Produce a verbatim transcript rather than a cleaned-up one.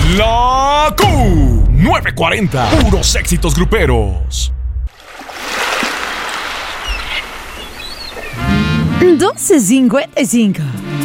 La Q novecientos cuarenta, puros éxitos gruperos. doce cincuenta y cinco.